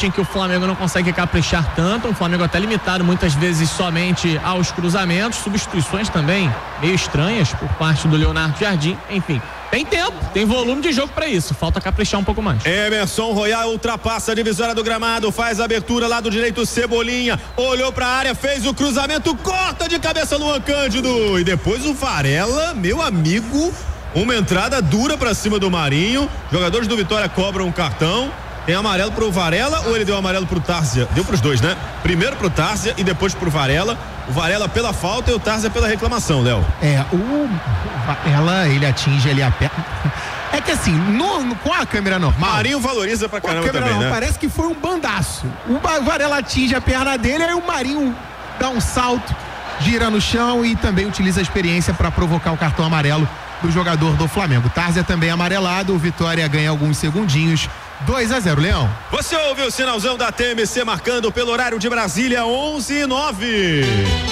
em que o Flamengo não consegue caprichar tanto, um Flamengo até limitado muitas vezes somente aos cruzamentos, substituições também meio estranhas por parte do Leonardo Jardim, enfim. Tem tempo, tem volume de jogo pra isso, falta caprichar um pouco mais. Emerson Royal ultrapassa a divisória do gramado, faz a abertura lá do direito, Cebolinha, olhou pra área, fez o cruzamento, corta de cabeça Luan Cândido, e depois o Varela, meu amigo, uma entrada dura pra cima do Marinho, jogadores do Vitória cobram um cartão. Tem amarelo pro Varela ou ele deu amarelo pro Tárzia? Deu pros dois, né? Primeiro pro Tárzia e depois pro Varela. O Varela pela falta e o Tárzia pela reclamação, Léo. O Varela, ele atinge ali a perna. É que assim, com a câmera normal. Marinho valoriza pra caramba também, normal, né? Parece que foi um bandaço. O Varela atinge a perna dele, aí o Marinho dá um salto, gira no chão e também utiliza a experiência para provocar o cartão amarelo do jogador do Flamengo. Tárzia também amarelado, o Vitória ganha alguns segundinhos. 2-0, Leão. Você ouviu o sinalzão da TMC marcando pelo horário de Brasília, 11:09.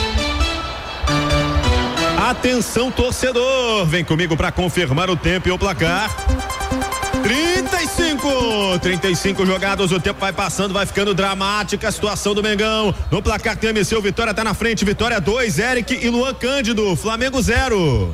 Atenção, torcedor, vem comigo para confirmar o tempo e o placar. 35 jogados, o tempo vai passando, vai ficando dramática a situação do Mengão. No placar TMC, o Vitória tá na frente, Vitória 2, Eric e Luan Cândido, Flamengo 0.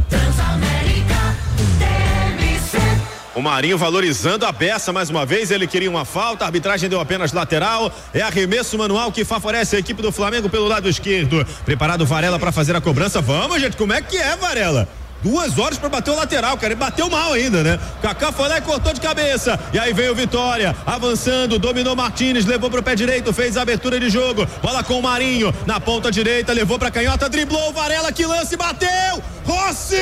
O Marinho valorizando a beça mais uma vez, ele queria uma falta, a arbitragem deu apenas lateral, é arremesso manual que favorece a equipe do Flamengo pelo lado esquerdo. Preparado Varela para fazer a cobrança, vamos gente, como é que é, Varela? 2 horas para bater o lateral, cara, ele bateu mal ainda, né? Kaká foi lá e cortou de cabeça, e aí veio o Vitória, avançando, dominou Martínez, levou pro pé direito, fez a abertura de jogo, bola com o Marinho, na ponta direita, levou pra canhota, driblou o Varela, que lance, bateu, Rossi!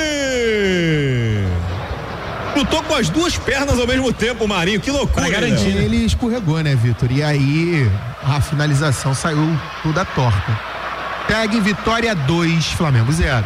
Lutou com as duas pernas ao mesmo tempo, o Marinho, que loucura. Pra garantir, ele escorregou, né, Vitor? E aí a finalização saiu toda torta. Pega em Vitória 2, Flamengo 0.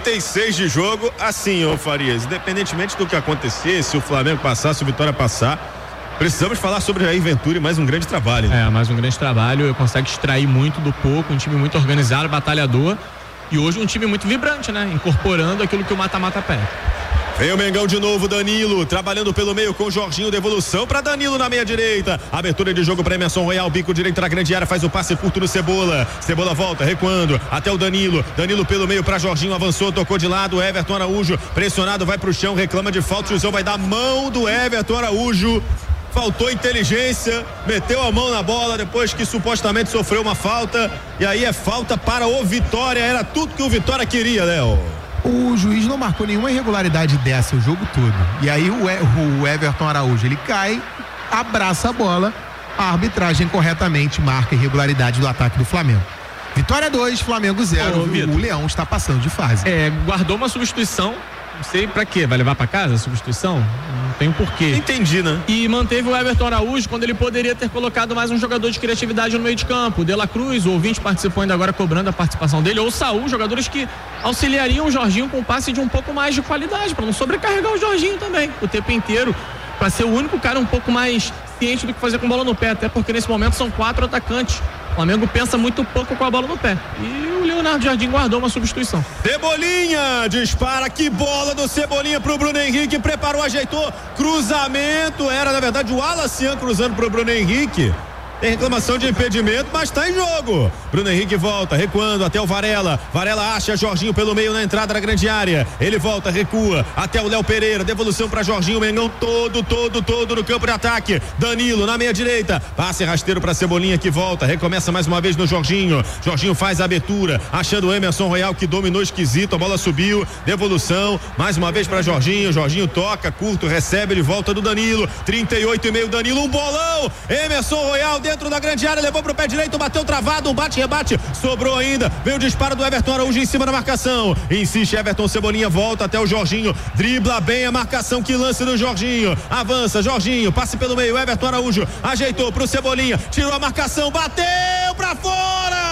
36 de jogo, assim, ô Farias, independentemente do que acontecer, se o Flamengo passar, se o Vitória passar, precisamos falar sobre o Jair Ventura e mais um grande trabalho. Né? Mais um grande trabalho, consegue extrair muito do pouco, um time muito organizado, batalhador, e hoje um time muito vibrante, né? Incorporando aquilo que o mata-mata pede. Vem o Mengão de novo, Danilo, trabalhando pelo meio com o Jorginho, devolução para Danilo na meia direita, abertura de jogo para Emerson Royal, bico direito na grande área, faz o passe curto no Cebola volta, recuando, até o Danilo pelo meio para Jorginho, avançou, tocou de lado, Everton Araújo, pressionado, vai pro chão, reclama de falta, o Juizão vai dar mão do Everton Araújo, faltou inteligência, meteu a mão na bola depois que supostamente sofreu uma falta, e aí é falta para o Vitória, era tudo que o Vitória queria, Léo. O juiz não marcou nenhuma irregularidade dessa o jogo todo. E aí o Everton Araújo, ele cai, abraça a bola, a arbitragem corretamente marca a irregularidade do ataque do Flamengo. Vitória 2, Flamengo 0. O Leão está passando de fase. Guardou uma substituição, não sei pra quê, vai levar pra casa a substituição? Não tem um porquê. Entendi, né? E manteve o Everton Araújo quando ele poderia ter colocado mais um jogador de criatividade no meio de campo. O De La Cruz, o ouvinte participou ainda agora cobrando a participação dele, ou o Saúl, jogadores que auxiliariam o Jorginho com um passe de um pouco mais de qualidade, pra não sobrecarregar o Jorginho também, o tempo inteiro, pra ser o único cara um pouco mais ciente do que fazer com bola no pé, até porque nesse momento são 4 atacantes. O Flamengo pensa muito pouco com a bola no pé. E o Leonardo Jardim guardou uma substituição. Cebolinha dispara, que bola do Cebolinha pro Bruno Henrique, preparou, ajeitou, cruzamento, era na verdade o Alacian cruzando pro Bruno Henrique. Tem reclamação de impedimento, mas tá em jogo. Bruno Henrique volta, recuando até o Varela. Varela acha Jorginho pelo meio na entrada da grande área. Ele volta, recua até o Léo Pereira. Devolução para Jorginho. Mengão todo no campo de ataque. Danilo na meia direita. Passe rasteiro para Cebolinha que volta. Recomeça mais uma vez no Jorginho. Jorginho faz a abertura, achando o Emerson Royal que dominou esquisito. A bola subiu. Devolução mais uma vez para Jorginho. Jorginho toca, curto, recebe de volta do Danilo. 38,5 Danilo. Um bolão. Emerson Royal dentro da grande área, levou pro pé direito, bateu travado, um bate-rebate, sobrou ainda, veio o disparo do Everton Araújo em cima da marcação, insiste Everton, Cebolinha volta até o Jorginho, dribla bem a marcação, que lance do Jorginho, avança Jorginho, passe pelo meio, Everton Araújo ajeitou pro Cebolinha, tirou a marcação, bateu pra fora!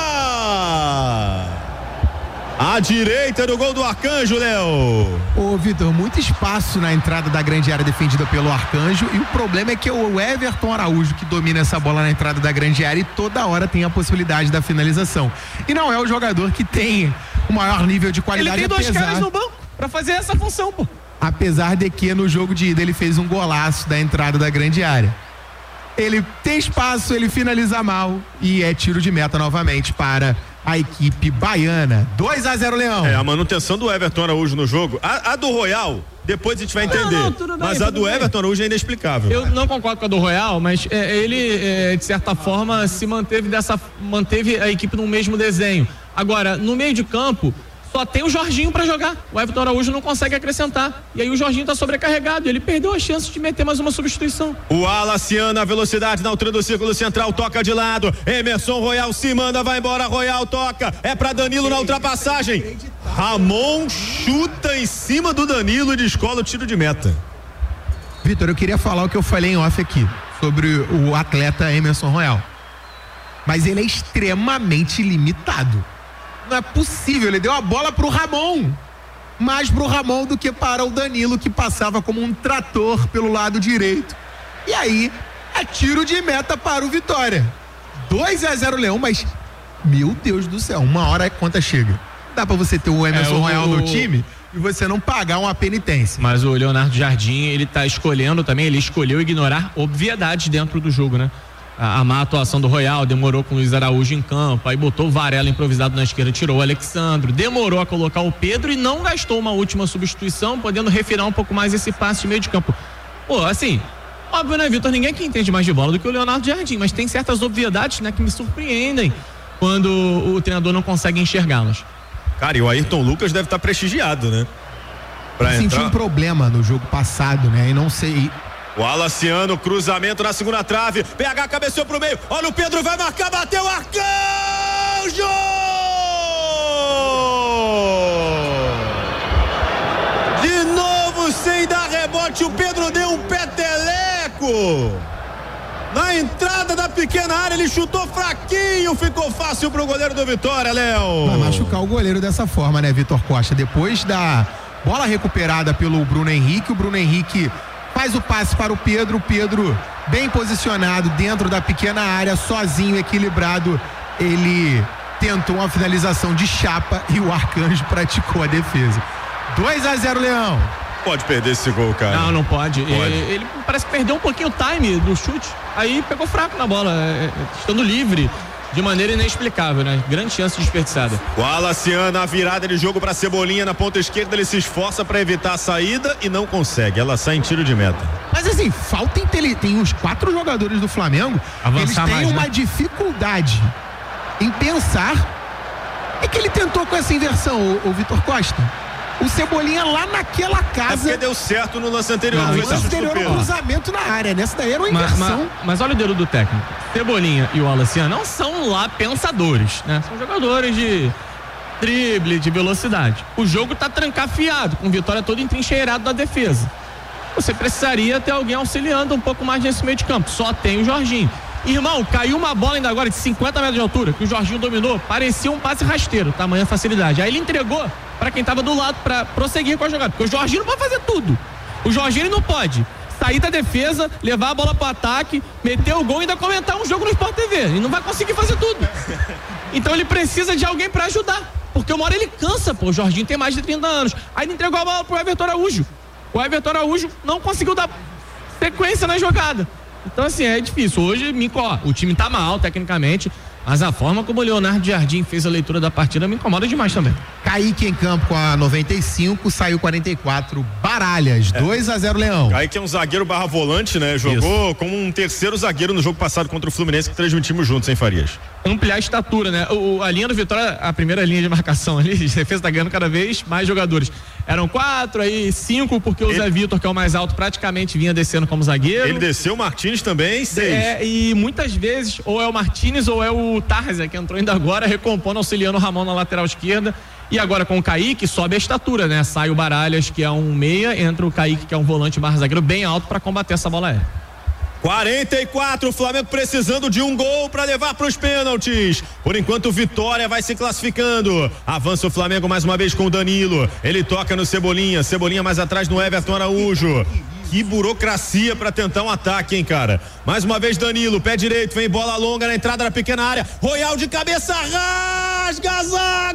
À direita do gol do Arcanjo, Léo. Ô, Vitor, muito espaço na entrada da grande área defendida pelo Arcanjo, e o problema é que o Everton Araújo que domina essa bola na entrada da grande área e toda hora tem a possibilidade da finalização. E não é o jogador que tem o maior nível de qualidade. Ele tem 2 caras no banco pra fazer essa função, pô. Apesar de que no jogo de ida ele fez um golaço da entrada da grande área. ele tem espaço, ele finaliza mal e é tiro de meta novamente para a equipe baiana. 2-0, Leão. A manutenção do Everton Araújo no jogo. A do Royal, depois a gente vai entender. Não, mas a do Everton Araújo é inexplicável. Eu não concordo com a do Royal, mas ele, de certa forma, manteve a equipe no mesmo desenho. Agora, no meio de campo, só tem o Jorginho pra jogar. O Everton Araújo não consegue acrescentar. E aí o Jorginho tá sobrecarregado. Ele perdeu a chance de meter mais uma substituição. O Wallace na velocidade na altura do círculo central, toca de lado. Emerson Royal se manda, vai embora. Royal toca. É pra Danilo na ultrapassagem. Ramon chuta em cima do Danilo e descola o tiro de meta. Vitor, eu queria falar o que eu falei em off aqui sobre o atleta Emerson Royal. Mas ele é extremamente limitado. Não é possível, ele deu a bola pro Ramon, mais pro Ramon do que para o Danilo, que passava como um trator pelo lado direito. E aí, é tiro de meta para o Vitória. 2-0 Leão, mas meu Deus do céu, uma hora a conta chega. Dá pra você ter o Emerson Royal no time e você não pagar uma penitência. Mas o Leonardo Jardim, ele tá escolhendo também, ele escolheu ignorar obviedades dentro do jogo, né? A má atuação do Royal, demorou com o Luiz Araújo em campo, aí botou o Varela improvisado na esquerda, tirou o Alexandro, demorou a colocar o Pedro e não gastou uma última substituição, podendo refinar um pouco mais esse passe de meio de campo. Pô, assim, óbvio, né, Vitor, ninguém que entende mais de bola do que o Leonardo Jardim, mas tem certas obviedades, né, que me surpreendem quando o treinador não consegue enxergá-las. Cara, e o Ayrton Lucas deve estar prestigiado, né? Eu senti um problema no jogo passado, né, e não sei... O Alaciano, cruzamento na segunda trave, PH cabeceou pro meio, olha o Pedro, vai marcar, bateu, Arcanjo! De novo, sem dar rebote, o Pedro deu um peteleco na entrada da pequena área, ele chutou fraquinho, ficou fácil pro goleiro do Vitória, Léo. Vai machucar o goleiro dessa forma, né, Vitor Costa? Depois da bola recuperada pelo Bruno Henrique, o Bruno Henrique faz o passe para o Pedro bem posicionado dentro da pequena área, sozinho, equilibrado, ele tentou uma finalização de chapa e o Arcanjo praticou a defesa. 2-0 Leão. Pode perder esse gol, cara. Não pode. Ele parece que perdeu um pouquinho o time do chute, aí pegou fraco na bola, estando livre. De maneira inexplicável, né? Grande chance desperdiçada. O Alaciano, a virada de jogo para Cebolinha na ponta esquerda, ele se esforça para evitar a saída e não consegue. Ela sai em tiro de meta. Mas assim, falta inteligência. Tem os 4 jogadores do Flamengo, avançar eles têm uma dificuldade em pensar. É que ele tentou com essa inversão, o Vitor Costa. O Cebolinha lá naquela casa. É porque deu certo no lance anterior. No lance anterior, um cruzamento na área. Nessa daí era uma inversão. Mas olha o dedo do técnico. Cebolinha e o Alaciano não são lá pensadores, né? São jogadores de drible, de velocidade. O jogo tá trancafiado, com o Vitória todo entrincheirado da defesa. Você precisaria ter alguém auxiliando um pouco mais nesse meio de campo. Só tem o Jorginho. Irmão, caiu uma bola ainda agora de 50 metros de altura, que o Jorginho dominou, parecia um passe rasteiro, tamanha facilidade. Aí ele entregou para quem tava do lado para prosseguir com a jogada, porque o Jorginho não pode fazer tudo. O Jorginho ele não pode sair da defesa, levar a bola pro ataque, meter o gol e ainda comentar um jogo no Sport TV. Ele não vai conseguir fazer tudo. Então ele precisa de alguém para ajudar, porque uma hora ele cansa, pô. O Jorginho tem mais de 30 anos. Aí ele entregou a bola pro Everton Araújo. O Everton Araújo não conseguiu dar sequência na jogada. Então, assim, é difícil. Hoje, o time tá mal, tecnicamente, mas a forma como o Leonardo Jardim fez a leitura da partida me incomoda demais também. Kaique em campo com a 95, saiu 44, Baralhas, 2-0 Leão. Kaique é um zagueiro barra volante, né? Jogou como um terceiro zagueiro no jogo passado contra o Fluminense, que transmitimos juntos, hein, Farias? Ampliar a estatura, né? A linha do Vitória, a primeira linha de marcação ali, a defesa tá ganhando cada vez mais jogadores. Eram 4, aí 5, porque o Zé Vitor, que é o mais alto, praticamente vinha descendo como zagueiro. Ele desceu, o Martínez também, 6. E muitas vezes, ou é o Martínez ou é o Tarzan, que entrou ainda agora, recompondo, auxiliando o Ramon na lateral esquerda. E agora com o Kaique, sobe a estatura, né? Sai o Baralhas, que é um meia, entra o Kaique, que é um volante barra zagueiro bem alto para combater essa bola aérea. 44, o Flamengo precisando de um gol para levar para os pênaltis. Por enquanto, o Vitória vai se classificando. Avança o Flamengo mais uma vez com o Danilo. Ele toca no Cebolinha. Cebolinha mais atrás no Everton Araújo. Que burocracia para tentar um ataque, hein, cara? Mais uma vez Danilo, pé direito, vem bola longa na entrada da pequena área. Royal de cabeça, rasga a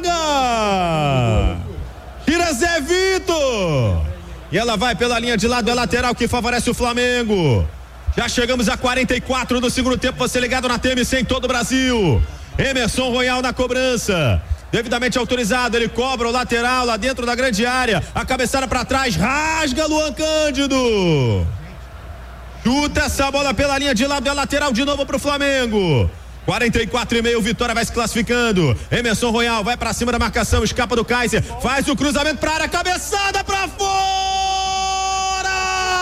zaga. Tira Zé Vitor. E ela vai pela linha de lado, é lateral que favorece o Flamengo. Já chegamos a 44 do segundo tempo, você ligado na TMC em todo o Brasil. Emerson Royal na cobrança. Devidamente autorizado, ele cobra o lateral lá dentro da grande área. A cabeçada para trás, rasga Luan Cândido. Chuta essa bola pela linha de lado, é lateral de novo pro Flamengo. 44,5, Vitória vai se classificando. Emerson Royal vai pra cima da marcação, escapa do Kaiser, faz o cruzamento pra área, cabeçada pra fora!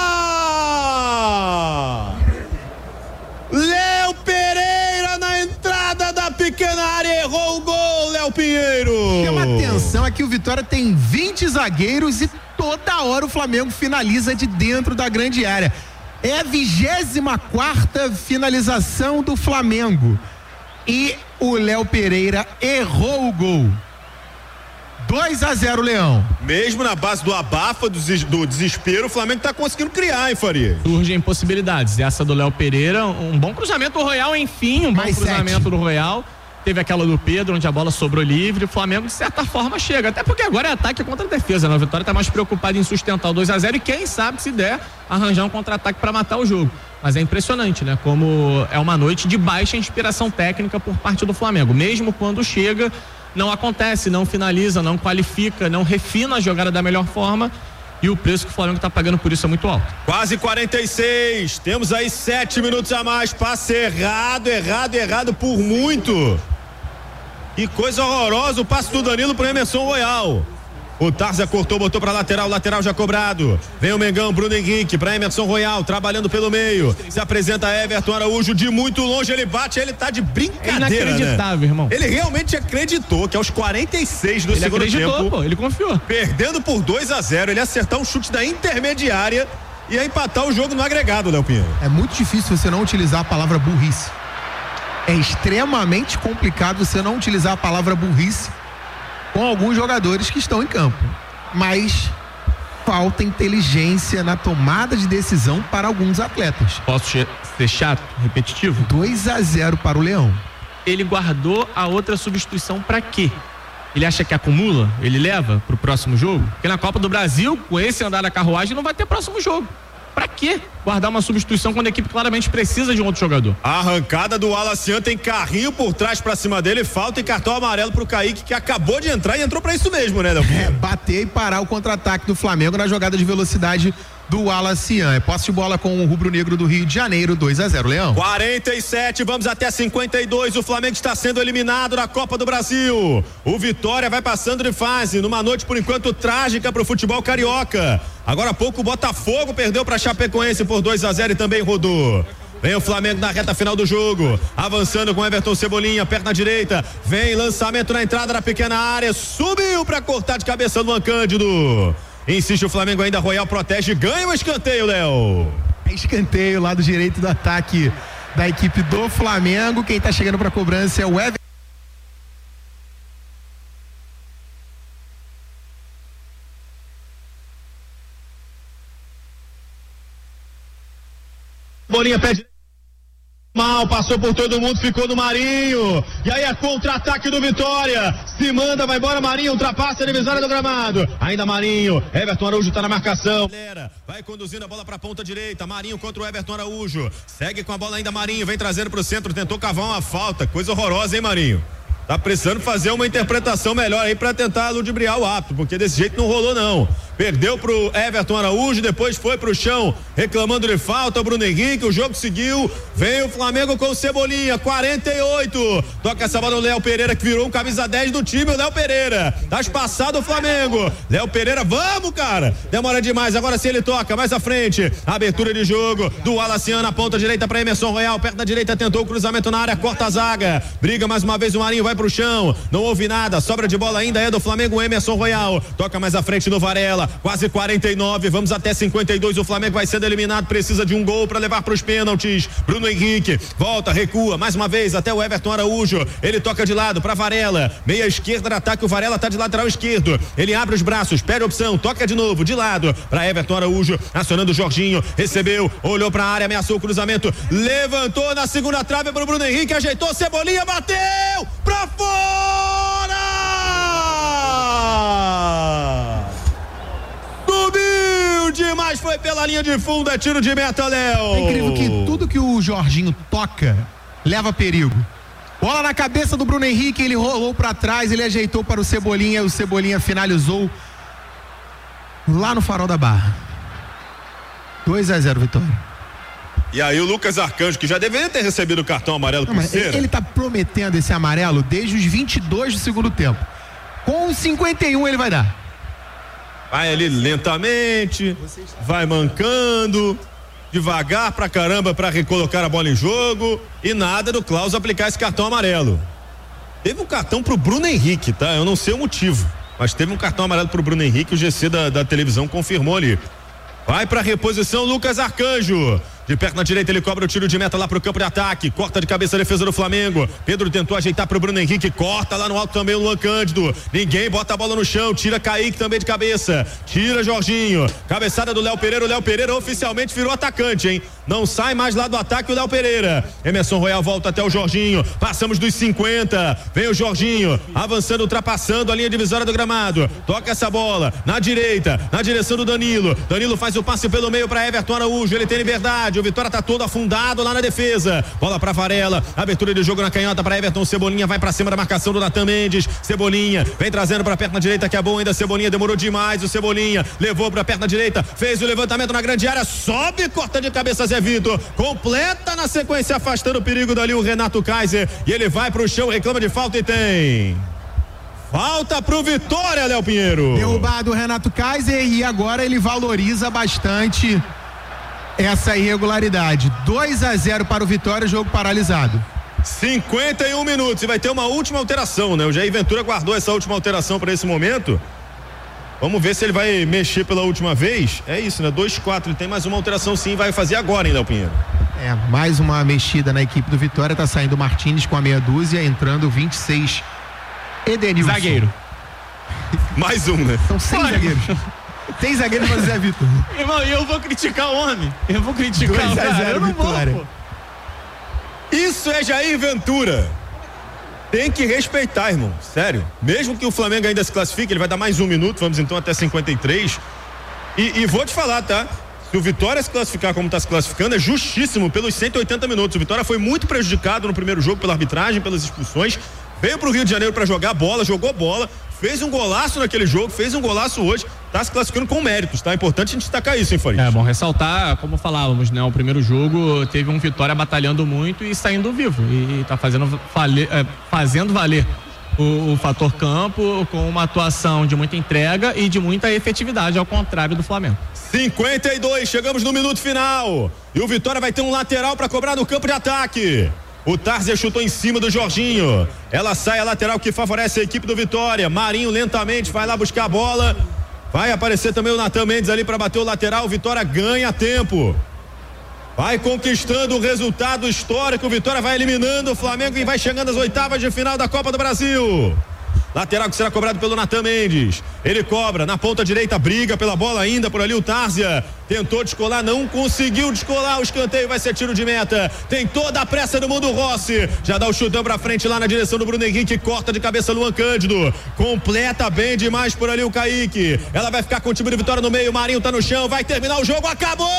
Léo Pereira na entrada da pequena área, errou o gol, Léo Pinheiro. Chama atenção é que o Vitória tem 20 zagueiros e toda hora o Flamengo finaliza de dentro da grande área. É a 24ª finalização do Flamengo. E o Léo Pereira errou o gol. 2-0, Leão. Mesmo na base do abafa, do desespero, o Flamengo tá conseguindo criar, hein, Faria? Surgem possibilidades. Essa do Léo Pereira, um bom cruzamento do Royal, enfim, bom cruzamento do Royal. Teve aquela do Pedro, onde a bola sobrou livre. O Flamengo, de certa forma, chega. Até porque agora é ataque contra a defesa, né? O Vitória tá mais preocupado em sustentar o 2-0 e quem sabe, se der, arranjar um contra-ataque para matar o jogo. Mas é impressionante, né? Como é uma noite de baixa inspiração técnica por parte do Flamengo. Mesmo quando chega, não acontece, não finaliza, não qualifica, não refina a jogada da melhor forma. E o preço que o Flamengo tá pagando por isso é muito alto. Quase 46. Temos aí 7 minutos a mais. Passe errado por muito. Que coisa horrorosa, o passe do Danilo pro Emerson Royal. O Tarza cortou, botou pra lateral já cobrado. Vem o Mengão, Bruno Henrique pra Emerson Royal, trabalhando pelo meio. Se apresenta Everton Araújo de muito longe, ele bate, ele tá de brincadeira, inacreditável, né? Irmão. Ele realmente acreditou que aos 46 do segundo tempo, pô, ele confiou. Perdendo por 2-0, ele ia acertar um chute da intermediária e ia empatar o jogo no agregado, Léo Pinheiro. É muito difícil você não utilizar a palavra burrice. É extremamente complicado você não utilizar a palavra burrice com alguns jogadores que estão em campo. Mas falta inteligência na tomada de decisão para alguns atletas. Posso ser chato, repetitivo? 2-0 para o Leão. Ele guardou a outra substituição para quê? Ele acha que acumula? Ele leva pro próximo jogo? Porque na Copa do Brasil, com esse andar da carruagem, não vai ter próximo jogo. Pra quê guardar uma substituição quando a equipe claramente precisa de um outro jogador? A arrancada do Alacian tem carrinho por trás pra cima dele, falta e cartão amarelo pro Kaique, que acabou de entrar e entrou pra isso mesmo, né, Léo? Bater e parar o contra-ataque do Flamengo na jogada de velocidade do Alacian. É posse de bola com o rubro-negro do Rio de Janeiro, 2-0, Leão. 47, vamos até 52. O Flamengo está sendo eliminado da Copa do Brasil. O Vitória vai passando de fase numa noite, por enquanto, trágica pro futebol carioca. Agora há pouco o Botafogo perdeu pra Chapecoense por 2-0 e também rodou. Vem o Flamengo na reta final do jogo, avançando com Everton Cebolinha, perna direita, vem lançamento na entrada da pequena área, subiu pra cortar de cabeça Luan Cândido. Insiste o Flamengo ainda, Royal protege, ganha o escanteio, Léo. Escanteio, lado direito do ataque da equipe do Flamengo. Quem tá chegando pra cobrança é o Everton. Bolinha pede mal, passou por todo mundo, ficou no Marinho. E aí é contra-ataque do Vitória. Se manda, vai embora Marinho, ultrapassa a divisória do gramado. Ainda Marinho, Everton Araújo tá na marcação. Vai conduzindo a bola pra ponta direita. Marinho contra o Everton Araújo. Segue com a bola ainda Marinho, vem trazendo pro centro, tentou cavar uma falta. Coisa horrorosa, hein, Marinho? Tá precisando fazer uma interpretação melhor aí pra tentar ludibriar o árbitro, porque desse jeito não rolou não. Perdeu pro Everton Araújo, depois foi pro chão reclamando de falta, o Bruno Henrique, o jogo seguiu, vem o Flamengo com o Cebolinha, 48, toca essa bola no Léo Pereira, que virou um camisa 10 do time, o Léo Pereira, tá espaçado o Flamengo, Léo Pereira, vamos cara, demora demais, agora sim ele toca, mais à frente, abertura de jogo do Alacian na ponta direita pra Emerson Royal, perto da direita, tentou o cruzamento na área, corta a zaga, briga mais uma vez o Marinho, vai pro chão, não houve nada, sobra de bola ainda é do Flamengo, o Emerson Royal, toca mais à frente no Varela, quase 49, vamos até 52, o Flamengo vai sendo eliminado, precisa de um gol para levar para os pênaltis. Bruno Henrique volta, recua mais uma vez até o Everton Araújo, ele toca de lado para Varela, meia esquerda de ataque, o Varela tá de lateral esquerdo, ele abre os braços, pede a opção, toca de novo de lado para Everton Araújo, acionando o Jorginho, recebeu, olhou para a área, ameaçou o cruzamento, levantou na segunda trave para o Bruno Henrique, ajeitou, Cebolinha, bateu para fora! Subiu Bom demais, foi pela linha de fundo, é tiro de meta, Léo. É incrível que tudo que o Jorginho toca leva perigo. Bola na cabeça do Bruno Henrique, ele rolou pra trás, ele ajeitou para o Cebolinha, o Cebolinha finalizou lá no Farol da Barra. 2-0, Vitória. E aí o Lucas Arcanjo, que já deveria ter recebido o cartão amarelo por cera. Ele tá prometendo esse amarelo desde os 22 do segundo tempo. Com os 51 ele vai dar. Vai ali lentamente, vai mancando, devagar pra caramba pra recolocar a bola em jogo, e nada do Klaus aplicar esse cartão amarelo. Teve um cartão pro Bruno Henrique, tá? Eu não sei o motivo, mas teve um cartão amarelo pro Bruno Henrique, o GC da televisão confirmou ali. Vai pra reposição Lucas Arcanjo. De perto na direita ele cobra o tiro de meta lá pro campo de ataque. Corta de cabeça a defesa do Flamengo. Pedro tentou ajeitar pro Bruno Henrique. Corta lá no alto também o Luan Cândido. Ninguém bota a bola no chão. Tira Kaique também de cabeça. Tira Jorginho. Cabeçada do Léo Pereira. O Léo Pereira oficialmente virou atacante, hein? Não sai mais lá do ataque o Léo Pereira. Emerson Royal volta até o Jorginho. Passamos dos 50. Vem o Jorginho. Avançando, ultrapassando a linha divisória do gramado. Toca essa bola na direita. Na direção do Danilo. Danilo faz o passe pelo meio para Everton Araújo. Ele tem liberdade. O Vitória tá todo afundado lá na defesa. Bola pra Varela. Abertura de jogo na canhota para Everton. Cebolinha vai pra cima da marcação do Natan Mendes. Cebolinha vem trazendo pra perna direita, que é bom ainda. Cebolinha demorou demais. O Cebolinha levou pra perna direita. Fez o levantamento na grande área. Sobe, corta de cabeça Zé Vitor. Completa na sequência, afastando o perigo dali o Renato Kaiser. E ele vai pro chão, reclama de falta e tem. Falta pro Vitória, Léo Pinheiro. Derrubado o Renato Kaiser e agora ele valoriza bastante essa irregularidade. 2-0 para o Vitória, jogo paralisado. 51 minutos e vai ter uma última alteração, né? O Jair Ventura guardou essa última alteração para esse momento. Vamos ver se ele vai mexer pela última vez. É isso, né? 2-4, ele tem mais uma alteração sim, vai fazer agora, hein, Léo Pinheiro? Mais uma mexida na equipe do Vitória, tá saindo o Martínez com a meia dúzia, entrando o 26, Edenilson. Zagueiro. Mais um, né? São 6 zagueiros. 6 zagueiros para o Zé Vitor. Irmão, e eu vou criticar o homem. Eu vou criticar o cara. Eu não Vitória. vou, pô. Isso é Jair Ventura. Tem que respeitar, irmão. Sério. Mesmo que o Flamengo ainda se classifique, ele vai dar mais um minuto, vamos então até 53. E vou te falar, tá? Se o Vitória se classificar como está se classificando, é justíssimo pelos 180 minutos. O Vitória foi muito prejudicado no primeiro jogo pela arbitragem, pelas expulsões. Veio pro Rio de Janeiro para jogar bola, jogou bola, fez um golaço naquele jogo, fez um golaço hoje, tá se classificando com méritos, tá? É importante a gente destacar isso, hein, Farid? É bom ressaltar, como falávamos, né? O primeiro jogo teve um Vitória batalhando muito e saindo vivo. E tá fazendo valer o fator campo com uma atuação de muita entrega e de muita efetividade, ao contrário do Flamengo. 52, chegamos no minuto final. E o Vitória vai ter um lateral para cobrar no campo de ataque. O Tarzia chutou em cima do Jorginho. Ela sai a lateral que favorece a equipe do Vitória. Marinho lentamente vai lá buscar a bola. Vai aparecer também o Natan Mendes ali para bater o lateral. O Vitória ganha tempo. Vai conquistando o resultado histórico. O Vitória vai eliminando o Flamengo e vai chegando às oitavas de final da Copa do Brasil. Lateral que será cobrado pelo Natan Mendes. Ele cobra na ponta direita, briga pela bola ainda por ali o Tarzia. Tentou descolar, não conseguiu descolar. O escanteio vai ser tiro de meta. Tem toda a pressa do mundo Rossi. Já dá o chutão pra frente lá na direção do Bruno Henrique. Corta de cabeça Luan Cândido. Completa bem demais por ali o Kaique. Ela vai ficar com o time do Vitória no meio. O Marinho tá no chão. Vai terminar o jogo. Acabou!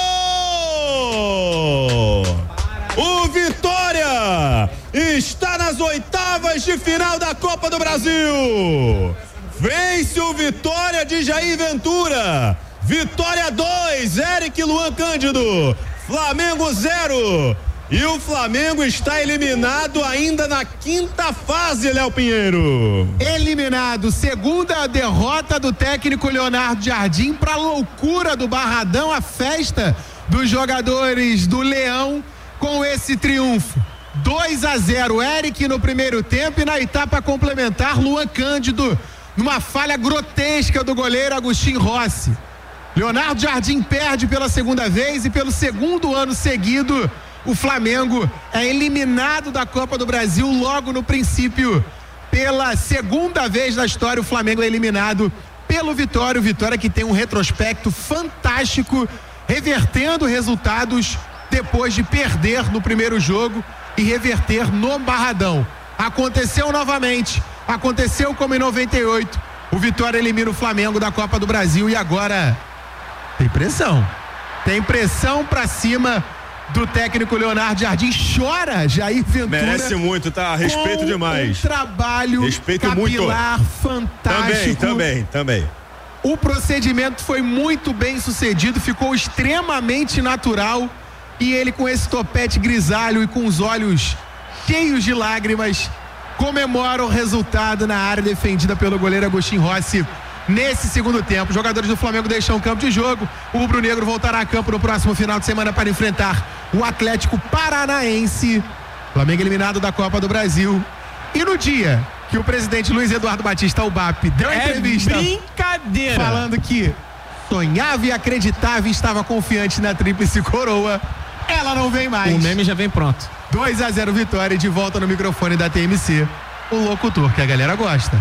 O Vitória está nas oitavas de final da Copa do Brasil. Vence o Vitória de Jair Ventura. Vitória 2, Eric Luan Cândido. Flamengo 0. E o Flamengo está eliminado ainda na quinta fase, Léo Pinheiro. Eliminado, segunda derrota do técnico Leonardo Jardim, para loucura do Barradão, a festa dos jogadores do Leão com esse triunfo. 2-0, Eric no primeiro tempo, e na etapa complementar Luan Cândido numa falha grotesca do goleiro Agostinho Rossi. Leonardo Jardim perde pela segunda vez e pelo segundo ano seguido o Flamengo é eliminado da Copa do Brasil logo no princípio. Pela segunda vez na história o Flamengo é eliminado pelo Vitória. O Vitória que tem um retrospecto fantástico, revertendo resultados depois de perder no primeiro jogo e reverter no Barradão. Aconteceu novamente, aconteceu como em 98. O Vitória elimina o Flamengo da Copa do Brasil e agora Tem pressão pra cima do técnico Leonardo Jardim. Chora Jair Ventura. Merece muito, tá? Respeito demais. Um trabalho capilar fantástico. Também. O procedimento foi muito bem sucedido, ficou extremamente natural, e ele, com esse topete grisalho e com os olhos cheios de lágrimas, comemora o resultado na área defendida pelo goleiro Agostinho Rossi. Nesse segundo tempo, os jogadores do Flamengo deixam o campo de jogo. O rubro-negro voltará a campo no próximo final de semana para enfrentar o Atlético Paranaense. Flamengo eliminado da Copa do Brasil. E no dia que o presidente Luiz Eduardo Batista, o BAP, deu a entrevista brincadeira, falando que sonhava e acreditava e estava confiante na tríplice coroa, ela não vem mais. O meme já vem pronto. 2-0 vitória, e de volta no microfone da TMC, o locutor que a galera gosta.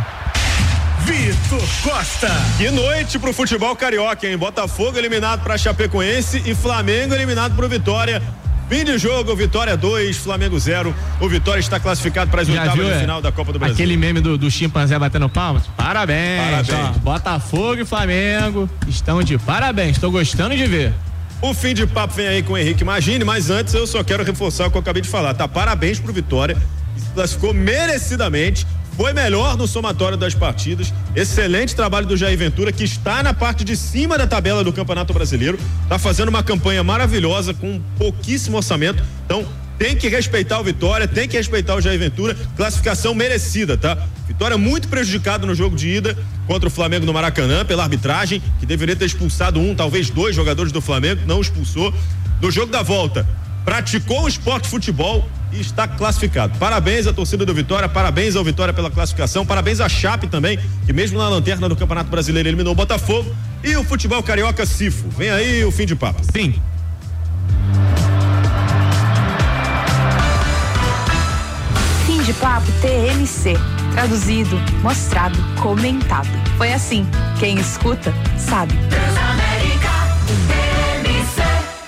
Vitor Costa. Que noite pro futebol carioca, hein? Botafogo eliminado pra Chapecoense e Flamengo eliminado pro Vitória. Fim de jogo, Vitória 2, Flamengo 0. O Vitória está classificado para as oitavas de final da Copa do Brasil. Aquele meme do chimpanzé batendo palmas? Parabéns. Ó, Botafogo e Flamengo estão de parabéns. Estou gostando de ver. O fim de papo vem aí com o Henrique Magini, mas antes eu só quero reforçar o que eu acabei de falar, tá? Parabéns pro Vitória, que se classificou merecidamente. Foi melhor no somatório das partidas. Excelente trabalho do Jair Ventura, que está na parte de cima da tabela do Campeonato Brasileiro. Está fazendo uma campanha maravilhosa com pouquíssimo orçamento. Então, tem que respeitar o Vitória, tem que respeitar o Jair Ventura. Classificação merecida, tá? Vitória muito prejudicado no jogo de ida contra o Flamengo no Maracanã pela arbitragem, que deveria ter expulsado talvez dois jogadores do Flamengo, não expulsou. No jogo da volta, praticou o esporte futebol e está classificado. Parabéns à torcida do Vitória, parabéns ao Vitória pela classificação, parabéns à Chape também, que mesmo na lanterna do Campeonato Brasileiro eliminou o Botafogo, e o futebol carioca Cifo. Vem aí o fim de papo. Sim. Fim de papo TMC. Traduzido, mostrado, comentado. Foi assim. Quem escuta, sabe. Transamérica, TMC.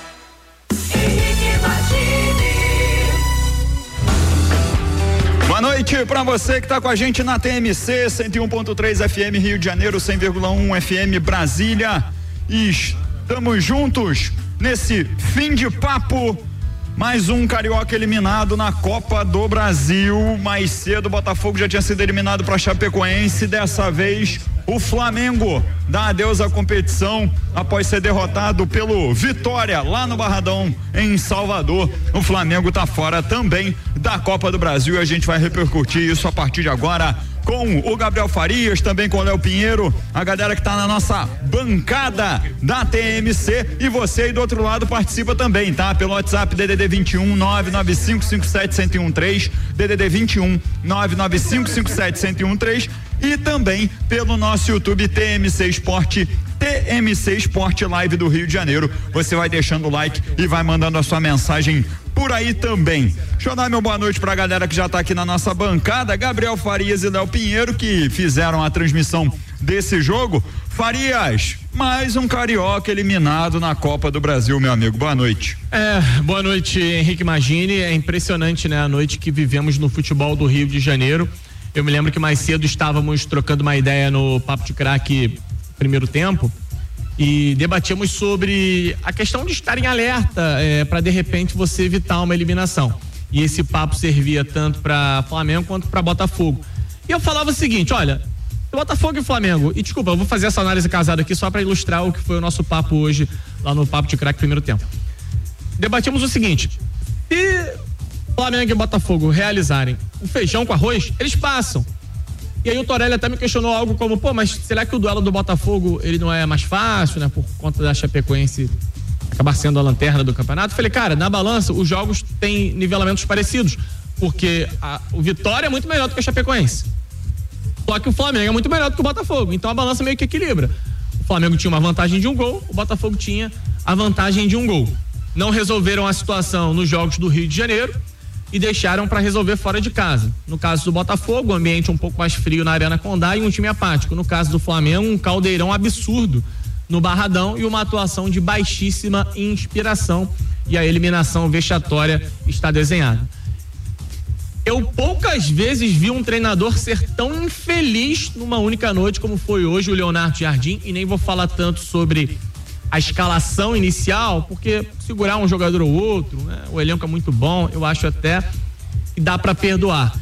Boa noite pra você que tá com a gente na TMC 101.3 FM Rio de Janeiro, 100,1 FM Brasília. E estamos juntos nesse fim de papo. Mais um carioca eliminado na Copa do Brasil. Mais cedo o Botafogo já tinha sido eliminado para Chapecoense. Dessa vez o Flamengo dá adeus à competição após ser derrotado pelo Vitória lá no Barradão, em Salvador. O Flamengo tá fora também da Copa do Brasil, e a gente vai repercutir isso a partir de agora com o Gabriel Farias, também com o Léo Pinheiro, a galera que tá na nossa bancada da TMC, e você aí do outro lado participa também, tá? Pelo WhatsApp DDD 21 995571013, DDD 21 995571013, e também pelo nosso YouTube TMC Esporte, TMC Esporte Live do Rio de Janeiro. Você vai deixando o like e vai mandando a sua mensagem por aí também. Deixa eu dar meu boa noite pra galera que já tá aqui na nossa bancada, Gabriel Farias e Léo Pinheiro, que fizeram a transmissão desse jogo. Farias, mais um carioca eliminado na Copa do Brasil, meu amigo. Boa noite. Boa noite, Henrique Magini. É impressionante, né, a noite que vivemos no futebol do Rio de Janeiro. Eu me lembro que mais cedo estávamos trocando uma ideia no Papo de Craque primeiro tempo e debatíamos sobre a questão de estar em alerta para de repente você evitar uma eliminação. E esse papo servia tanto para Flamengo quanto para Botafogo. E eu falava o seguinte, olha, Botafogo e Flamengo, e desculpa, eu vou fazer essa análise casada aqui só para ilustrar o que foi o nosso papo hoje lá no Papo de Craque primeiro tempo. Debatimos o seguinte: se Flamengo e Botafogo realizarem o feijão com arroz, eles passam. E aí o Torelli até me questionou algo como, pô, mas será que o duelo do Botafogo ele não é mais fácil, né? Por conta da Chapecoense acabar sendo a lanterna do campeonato? Eu falei, cara, na balança os jogos têm nivelamentos parecidos, porque o Vitória é muito melhor do que a Chapecoense. Só que o Flamengo é muito melhor do que o Botafogo, então a balança meio que equilibra. O Flamengo tinha uma vantagem de um gol, o Botafogo tinha a vantagem de um gol. Não resolveram a situação nos jogos do Rio de Janeiro e deixaram para resolver fora de casa. No caso do Botafogo, o ambiente um pouco mais frio na Arena Condá e um time apático. No caso do Flamengo, um caldeirão absurdo no Barradão e uma atuação de baixíssima inspiração, e a eliminação vexatória está desenhada. Eu poucas vezes vi um treinador ser tão infeliz numa única noite como foi hoje o Leonardo Jardim, e nem vou falar tanto sobre a escalação inicial, porque segurar um jogador ou outro, né? O elenco é muito bom, eu acho até que dá para perdoar.